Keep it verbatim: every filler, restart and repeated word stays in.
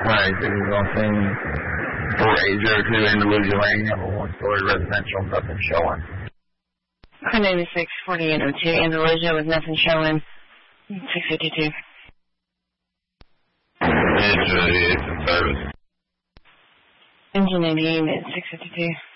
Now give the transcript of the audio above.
Right, this is on scene four eight zero two Andalusia Lane, have a one-story residential, nothing showing. Car ninety-six forty-eight oh two Andalusia with nothing showing. six fifty-two. Engine eighty-eight in service. Engine eighty-eight at six fifty-two.